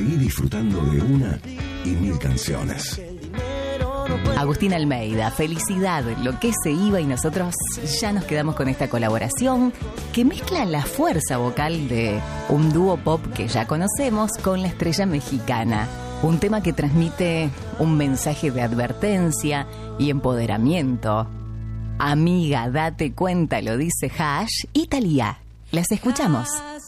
Y disfrutando de una y mil canciones. Agustín Almeida, Felicidad, lo que se iba, y nosotros ya nos quedamos con esta colaboración que mezcla la fuerza vocal de un dúo pop que ya conocemos con la estrella mexicana. Un tema que transmite un mensaje de advertencia y empoderamiento. Amiga, date cuenta, lo dice Hash y Thalía. Las escuchamos.